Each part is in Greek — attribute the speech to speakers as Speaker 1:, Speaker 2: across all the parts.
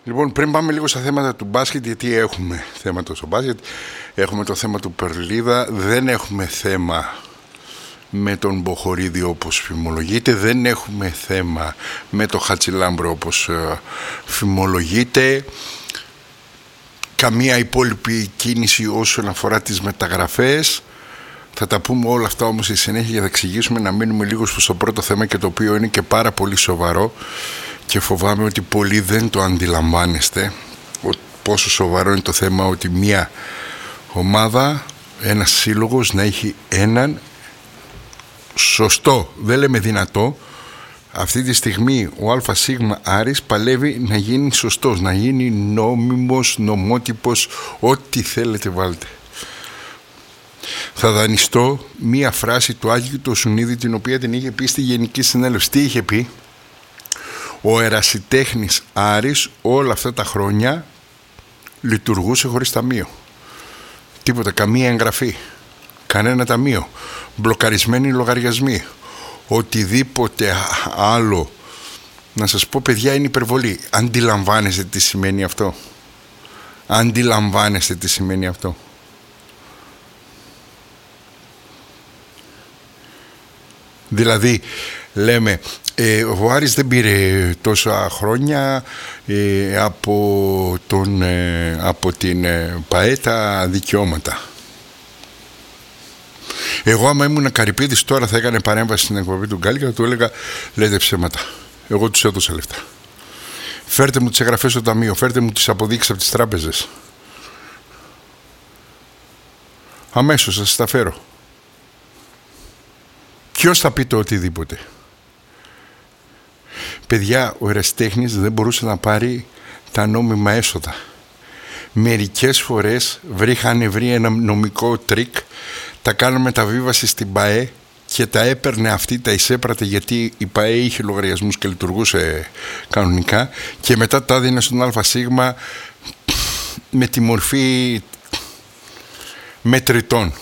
Speaker 1: Λοιπόν, πριν πάμε λίγο στα θέματα του μπάσκετ, γιατί έχουμε θέματα στο μπάσκετ, έχουμε το θέμα του Περλίδα, δεν έχουμε θέμα με τον Μποχορίδη όπως φημολογείται, δεν έχουμε θέμα με το Χατσιλάμπρο όπως φημολογείται, καμία υπόλοιπη κίνηση όσον αφορά τις μεταγραφές. Θα τα πούμε όλα αυτά όμως στη συνέχεια για να εξηγήσουμε, να μείνουμε λίγο στο πρώτο θέμα, και το οποίο είναι και πάρα πολύ σοβαρό και φοβάμαι ότι πολλοί δεν το αντιλαμβάνεστε πόσο σοβαρό είναι το θέμα, ότι μια ομάδα, ένας σύλλογος να έχει έναν σωστό, δεν λέμε δυνατό, αυτή τη στιγμή ο ΑΣ Άρης παλεύει να γίνει σωστός, να γίνει νόμιμος, νομότυπος, ό,τι θέλετε βάλτε. Θα δανειστώ μία φράση του Άγιου του Σουνίδη, την οποία την είχε πει στη Γενική Συνέλευση. Τι είχε πει? Ο ερασιτέχνης Άρης όλα αυτά τα χρόνια λειτουργούσε χωρίς ταμείο. Τίποτα, καμία εγγραφή, κανένα ταμείο, μπλοκαρισμένοι λογαριασμοί, οτιδήποτε άλλο. Να σας πω, παιδιά, είναι υπερβολή. Αντιλαμβάνεστε τι σημαίνει αυτό? Αντιλαμβάνεστε τι σημαίνει αυτό? Δηλαδή λέμε ο Άρης δεν πήρε τόσα χρόνια από την ΠΑΕΤΑ δικαιώματα. Εγώ άμα ήμουν Καρυπίδης τώρα θα έκανε παρέμβαση στην εκπομπή του Γκάλη και θα του έλεγα: λέτε ψέματα, εγώ τους έδωσα λεφτά. Φέρτε μου τις εγγραφές στο ταμείο, φέρτε μου τις αποδείξεις από τις τράπεζες. Αμέσως θα σας τα φέρω. Ποιος θα πει το οτιδήποτε? Παιδιά, ο ερασιτέχνης δεν μπορούσε να πάρει τα νόμιμα έσοδα. Μερικές φορές είχαν βρει ένα νομικό τρίκ, τα κάνανε μεταβίβαση στην ΠΑΕ και τα έπαιρνε αυτή, τα εισέπρατε, γιατί η ΠΑΕ είχε λογαριασμούς και λειτουργούσε κανονικά, και μετά τα έδινε στον ΑΣ με τη μορφή μετρητών.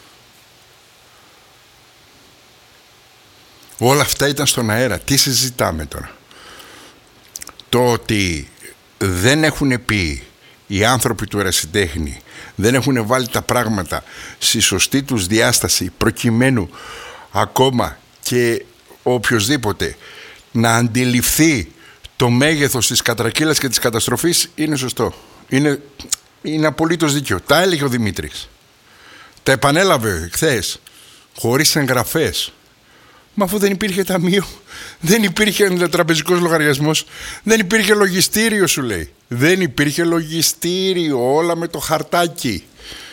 Speaker 1: Όλα αυτά ήταν στον αέρα. Τι συζητάμε τώρα? Το ότι δεν έχουν πει οι άνθρωποι του ερασιτέχνη, δεν έχουν βάλει τα πράγματα στη σωστή τους διάσταση, προκειμένου ακόμα και οποιοσδήποτε να αντιληφθεί το μέγεθος της κατρακύλας και της καταστροφής, είναι σωστό. Είναι απολύτως δίκιο. Τα έλεγε ο Δημήτρης. Τα επανέλαβε χθες, χωρίς εγγραφές. Μα αφού δεν υπήρχε ταμείο, δεν υπήρχε τραπεζικός λογαριασμός, δεν υπήρχε λογιστήριο, σου λέει. Δεν υπήρχε λογιστήριο, όλα με το χαρτάκι.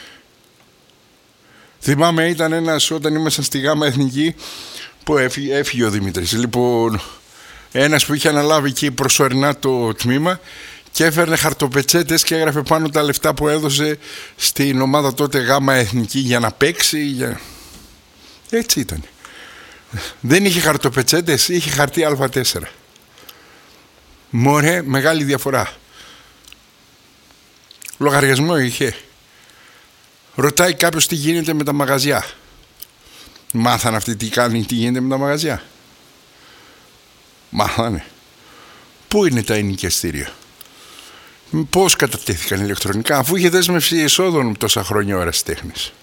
Speaker 1: Θυμάμαι, ήταν ένας, όταν ήμασταν στη ΓΑΜΑ Εθνική, που έφυγε ο Δημήτρης. Λοιπόν, ένας που είχε αναλάβει εκεί προσωρινά το τμήμα και έφερνε χαρτοπετσέτες και έγραφε πάνω τα λεφτά που έδωσε στην ομάδα τότε ΓΑΜΑ Εθνική για να παίξει. Έτσι ήταν. Δεν είχε χαρτοπετσέτες, είχε χαρτί Α4. Μωρέ, μεγάλη διαφορά. Λογαριασμό είχε. Ρωτάει κάποιος τι γίνεται με τα μαγαζιά. Μάθανε αυτοί τι γίνεται με τα μαγαζιά? Μάθανε. Πού είναι τα ενοικιαστήρια? Πώς κατατέθηκαν ηλεκτρονικά, αφού είχε δέσμευση εσόδων τόσα χρόνια ο ερασιτέχνης?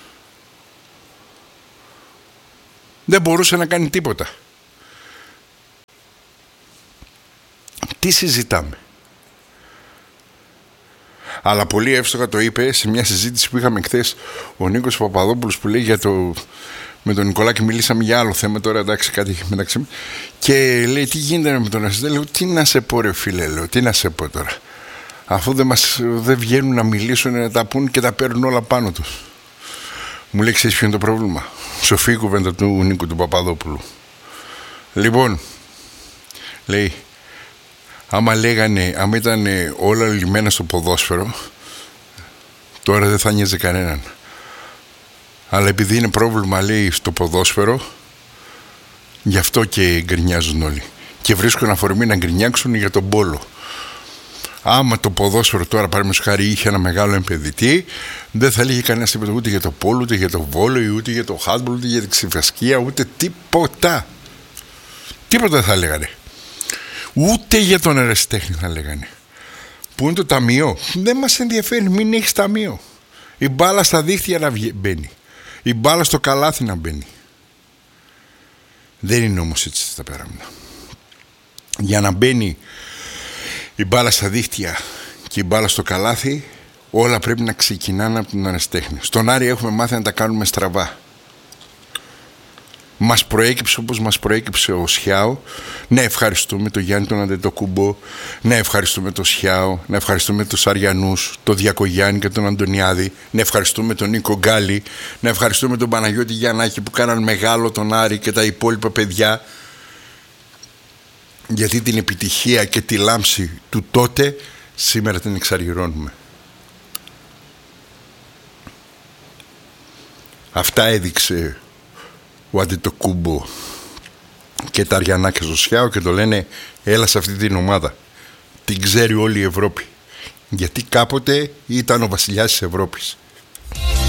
Speaker 1: Δεν μπορούσε να κάνει τίποτα. Τι συζητάμε? Αλλά πολύ εύστοχα το είπε σε μια συζήτηση που είχαμε χθες ο Νίκος Παπαδόπουλος, που λέει με τον Νικολάκη μιλήσαμε για άλλο θέμα, τώρα εντάξει κάτι έχει μεταξύ μου, και λέει τι γίνεται με τον Ασιτέλη. Λέω τι να σε πω ρε φίλε, λέω, τι να σε πω τώρα, αφού δεν βγαίνουν να μιλήσουν, να τα πούν και τα παίρνουν όλα πάνω τους. Μου λέει ξέρεις ποιο είναι το πρόβλημα? Σοφή κουβέντα του Νίκου του Παπαδόπουλου. Λοιπόν, λέει, άμα ήταν όλα λυμμένα στο ποδόσφαιρο, τώρα δεν θα νοιάζει κανέναν. Αλλά επειδή είναι πρόβλημα, λέει, στο ποδόσφαιρο, γι' αυτό και γκρινιάζουν όλοι. Και βρίσκουν αφορμή να γκρινιάξουν για τον πόλο. Άμα το ποδόσφαιρο τώρα, παραδείγματος χάρη, είχε ένα μεγάλο επενδυτή, δεν θα λέγει κανένα τίποτα ούτε για το πόλο, ούτε για το βόλεϊ, ούτε για το χάντμπολ, ούτε για την ξεφασκία, ούτε τίποτα. Τίποτα δεν θα λέγανε. Ούτε για τον ερασιτέχνη θα λέγανε. Πού είναι το ταμείο? Δεν μας ενδιαφέρει, μην έχεις ταμείο. Η μπάλα στα δίχτυα να μπαίνει, η μπάλα στο καλάθι να μπαίνει. Δεν είναι όμως έτσι τα πράγματα. Για να μπαίνει η μπάλα στα δίχτυα και η μπάλα στο καλάθι, όλα πρέπει να ξεκινάνε από τον ερασιτέχνη. Στον Άρη έχουμε μάθει να τα κάνουμε στραβά. Μας προέκυψε όπως μας προέκυψε ο Σιάο. Ναι, ευχαριστούμε τον Γιάννη τον Αντετοκούμπο. Ναι, ευχαριστούμε τον Σιάο. Ναι, ευχαριστούμε τους Αριανούς, τον Διακογιάννη και τον Αντωνιάδη. Ναι, ευχαριστούμε τον Νίκο Γκάλι. Ναι, ευχαριστούμε τον Παναγιώτη Γιαννάκη που κάναν μεγάλο τον Άρη και τα υπόλοιπα παιδιά. Γιατί την επιτυχία και τη λάμψη του τότε σήμερα την εξαργυρώνουμε. Αυτά έδειξε ο Αντετοκούμπο και τα Αριανάκια στο Σιάο και το λένε έλα σε αυτή την ομάδα. Την ξέρει όλη η Ευρώπη. Γιατί κάποτε ήταν ο βασιλιάς της Ευρώπης.